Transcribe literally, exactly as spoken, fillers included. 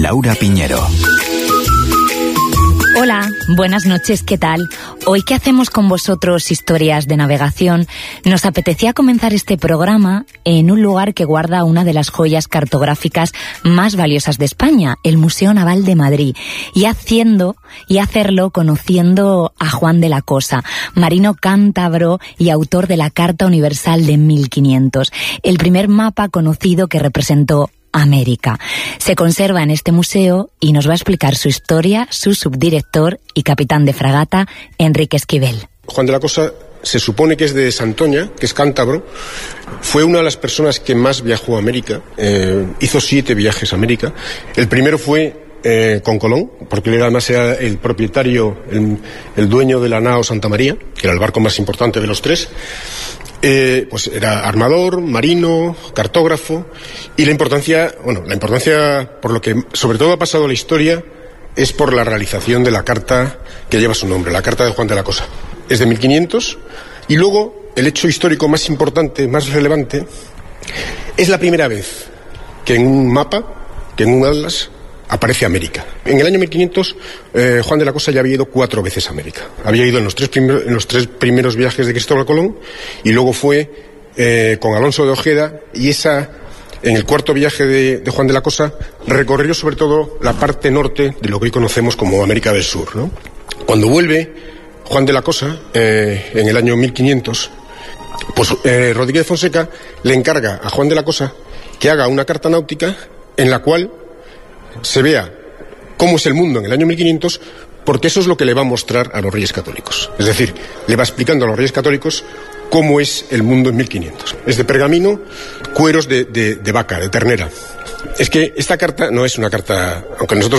Laura Piñero. Hola, buenas noches, ¿qué tal? Hoy que hacemos con vosotros historias de navegación, nos apetecía comenzar este programa en un lugar que guarda una de las joyas cartográficas más valiosas de España, el Museo Naval de Madrid, y haciendo y hacerlo conociendo a Juan de la Cosa, marino cántabro y autor de la Carta Universal de mil quinientos, el primer mapa conocido que representó América. Se conserva en este museo y nos va a explicar su historia su subdirector y capitán de fragata, Enrique Esquivel. Juan de la Cosa se supone que es de Santoña, que es cántabro. Fue una de las personas que más viajó a América. Eh, hizo siete viajes a América. El primero fue eh, con Colón, porque él además era el propietario, el, el dueño de la nao Santa María, que era el barco más importante de los tres. Eh, pues era armador, marino, cartógrafo, y la importancia, bueno, la importancia por lo que sobre todo ha pasado a la historia es por la realización de la carta que lleva su nombre, la Carta de Juan de la Cosa. Es de mil quinientos, y luego el hecho histórico más importante, más relevante, es la primera vez que en un mapa, que en un atlas, aparece América. En el año mil quinientos, eh, Juan de la Cosa ya había ido cuatro veces a América. Había ido en los tres, primer, en los tres primeros viajes de Cristóbal Colón, y luego fue eh, con Alonso de Ojeda, y esa, en el cuarto viaje de, de Juan de la Cosa, recorrió sobre todo la parte norte de lo que hoy conocemos como América del Sur, ¿no? Cuando vuelve Juan de la Cosa, eh, en el año mil quinientos, pues eh, Rodríguez de Fonseca le encarga a Juan de la Cosa que haga una carta náutica en la cual se vea cómo es el mundo en el año mil quinientos, porque eso es lo que le va a mostrar a los Reyes Católicos. Es decir, le va explicando a los Reyes Católicos cómo es el mundo en mil quinientos. Es de pergamino, cueros de, de, de vaca, de ternera. Es que esta carta no es una carta, aunque nosotros